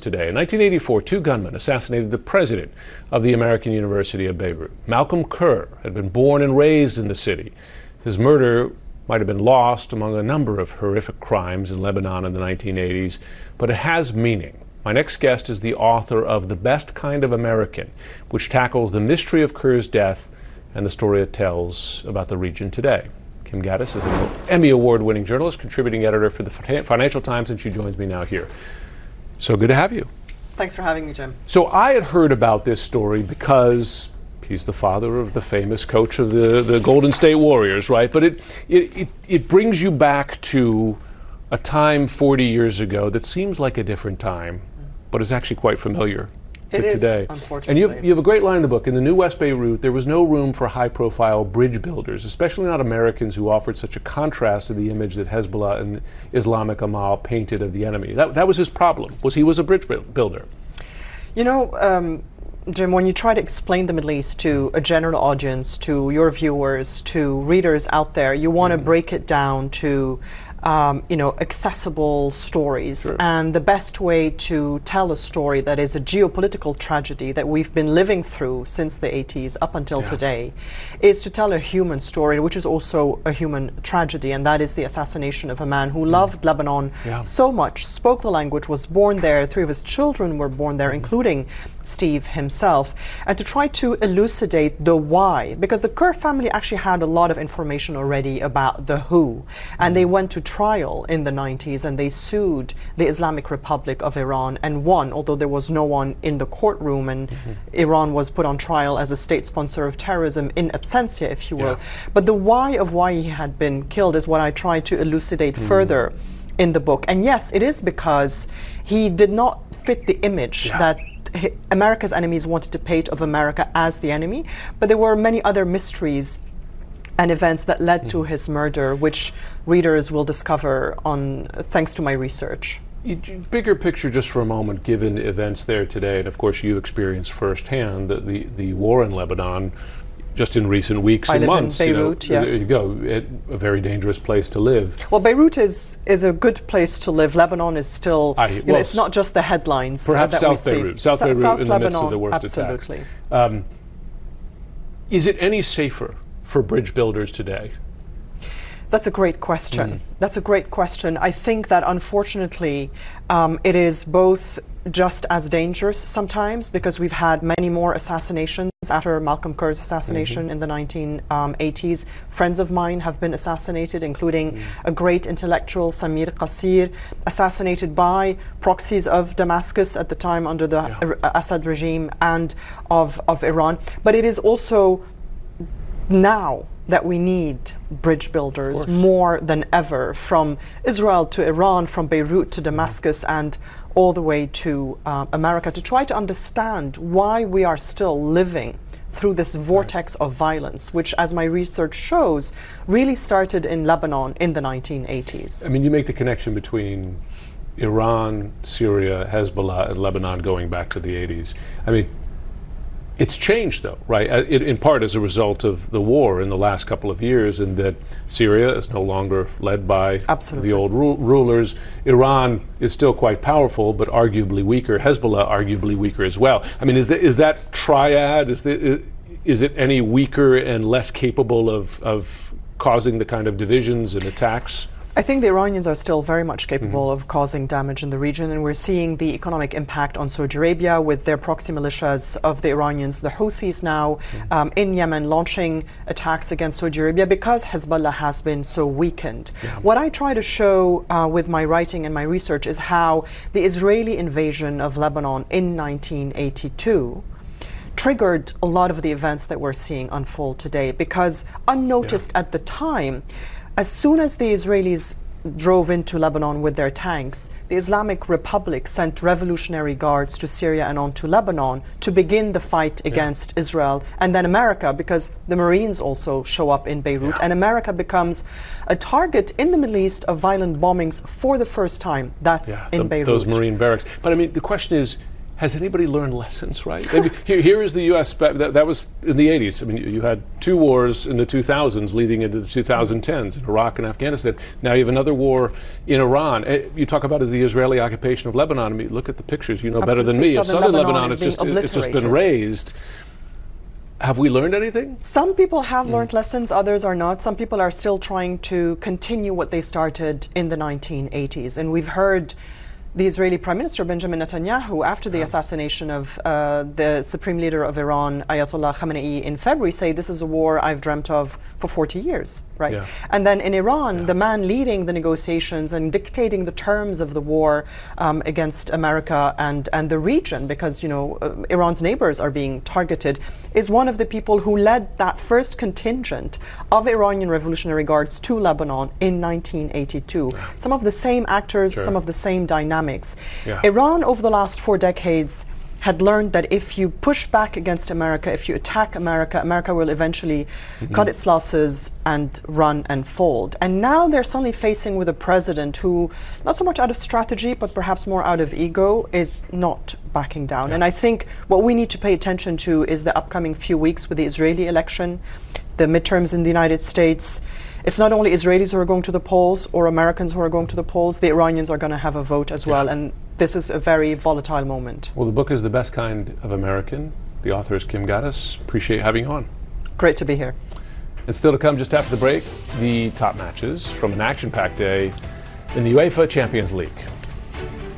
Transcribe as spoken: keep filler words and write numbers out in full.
today. In nineteen eighty-four, two gunmen assassinated the president of the American University of Beirut. Malcolm Kerr had been born and raised in the city. His murder might have been lost among a number of horrific crimes in Lebanon in the nineteen eighties, but it has meaning. My next guest is the author of The Best Kind of American, which tackles the mystery of Kerr's death and the story it tells about the region today. Kim Gaddis is an Emmy Award-winning journalist, contributing editor for the Financial Times, and she joins me now here. So good to have you. Thanks for having me, Jim. So I had heard about this story because he's the father of the famous coach of the, the Golden State Warriors, right? But it, it, it, it brings you back to a time forty years ago that seems like a different time, but is actually quite familiar it to is, today. Unfortunately. And you have, you have a great line in the book. In the new West Beirut, there was no room for high-profile bridge builders, especially not Americans who offered such a contrast to the image that Hezbollah and Islamic Amal painted of the enemy. That, that was his problem, was he was a bridge builder. You know, um, Jim, when you try to explain the Middle East to a general audience, to your viewers, to readers out there, you want to mm. break it down to Um, you know, accessible stories. Sure. And the best way to tell a story that is a geopolitical tragedy that we've been living through since the eighties up until yeah. today is to tell a human story, which is also a human tragedy, and that is the assassination of a man who mm. loved Lebanon yeah. so much, spoke the language, was born there, three of his children were born there, mm. including Steve himself, and to try to elucidate the why, because the Kerr family actually had a lot of information already about the who, and mm. they went to trial in the nineties and they sued the Islamic Republic of Iran and won, although there was no one in the courtroom, and mm-hmm. Iran was put on trial as a state sponsor of terrorism in absentia, if you will. Yeah. But the why of why he had been killed is what I try to elucidate mm. further in the book. And yes, it is because he did not fit the image yeah. that America's enemies wanted to paint of America as the enemy, but there were many other mysteries and events that led mm. to his murder, which readers will discover on thanks to my research. Bigger picture just for a moment, given events there today, and of course you experienced firsthand the, the, the war in Lebanon just in recent weeks I and live months. in Beirut, you know, yes. There you go, it, a very dangerous place to live. Well, Beirut is, is a good place to live. Lebanon is still, I, you well, know, it's not just the headlines. Perhaps uh, that South we Beirut, see. South Beirut South in Lebanon, the midst of the worst absolutely. attacks. Um, is it any safer for bridge builders today? That's a great question. Mm. That's a great question. I think that unfortunately um, it is both just as dangerous sometimes, because we've had many more assassinations after Malcolm Kerr's assassination mm-hmm. in the nineteen eighties. Friends of mine have been assassinated, including mm. a great intellectual, Samir Qasir, assassinated by proxies of Damascus at the time under the yeah. Assad regime and of, of Iran. But it is also now that we need bridge builders more than ever, from Israel to Iran, from Beirut to Damascus, and all the way to uh, America, to try to understand why we are still living through this vortex right. of violence, which, as my research shows, really started in Lebanon in the nineteen eighties. I mean, you make the connection between Iran, Syria, Hezbollah, and Lebanon going back to the eighties. I mean, it's changed, though, right? It, in part as a result of the war in the last couple of years, and that Syria is no longer led by Absolutely. the old ru rulers. Iran is still quite powerful, but arguably weaker. Hezbollah arguably weaker as well. I mean, is, the, is that triad, is, the, is it any weaker and less capable of, of causing the kind of divisions and attacks? I think the Iranians are still very much capable mm-hmm. of causing damage in the region, and we're seeing the economic impact on Saudi Arabia with their proxy militias of the Iranians, the Houthis now mm-hmm. um, in Yemen, launching attacks against Saudi Arabia because Hezbollah has been so weakened. Yeah. What I try to show uh, with my writing and my research is how the Israeli invasion of Lebanon in nineteen eighty-two triggered a lot of the events that we're seeing unfold today, because unnoticed yeah. at the time, as soon as the Israelis drove into Lebanon with their tanks, the Islamic Republic sent revolutionary guards to Syria and on to Lebanon to begin the fight against yeah. Israel. And then America, because the Marines also show up in Beirut, yeah. and America becomes a target in the Middle East of violent bombings for the first time. That's yeah, in the, Beirut. Those Marine barracks. But I mean, the question is, Has anybody learned lessons, right? Maybe here, here is the U S That, that was in the eighties. I mean, you, you had two wars in the two thousands leading into the twenty tens, in Iraq and Afghanistan. Now you have another war in Iran. Eh, You talk about the Israeli occupation of Lebanon. I mean, look at the pictures. You know better than me. Absolutely. Of Southern southern Lebanon Lebanon, is it's just being it's just been obliterated. razed. Have we learned anything? Some people have learned lessons, others are not. Some people are still trying to continue what they started in the nineteen eighties. And we've heard the Israeli Prime Minister Benjamin Netanyahu, after the assassination of uh, the Supreme Leader of Iran, Ayatollah Khamenei, in February, say this is a war I've dreamt of for forty years, right? Yeah. And then in Iran, Yeah. the man leading the negotiations and dictating the terms of the war um, against America and, and the region, because, you know, uh, Iran's neighbors are being targeted, is one of the people who led that first contingent of Iranian Revolutionary Guards to Lebanon in nineteen eighty-two. Some of the same actors, Sure. some of the same dynamics. Yeah. Iran, over the last four decades, had learned that if you push back against America, if you attack America, America will eventually Mm-hmm. cut its losses and run and fold. And now they're suddenly facing with a president who, not so much out of strategy, but perhaps more out of ego, is not backing down. Yeah. And I think what we need to pay attention to is the upcoming few weeks with the Israeli election, the midterms in the United States. It's not only Israelis who are going to the polls or Americans who are going to the polls, the Iranians are going to have a vote as well. Yeah. And this is a very volatile moment. Well, the book is The Best Kind of American. The author is Kim Gaddis. Appreciate having you on. Great to be here. And still to come just after the break, the top matches from an action-packed day in the UEFA Champions League.